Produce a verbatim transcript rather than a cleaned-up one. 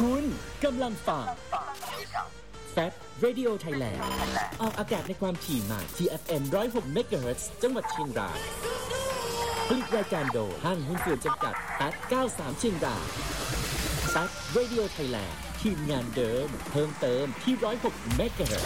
คุณกำลังฟังแฟต Radio Thailand ออกอากาศในความถี่ใหม่ ที เอฟ เอ็ม หนึ่งร้อยหก เมกะเฮิรตซ์ จังหวัดเชียงรายผลิตรายการโดยห้างหุ้นส่วนจำกัดแฟตเก้าสิบสามเชียงรายแฟต Radio Thailand ทีมงานเดิมเพิ่มเติมที่หนึ่งร้อยหก เมกะเฮิรตซ์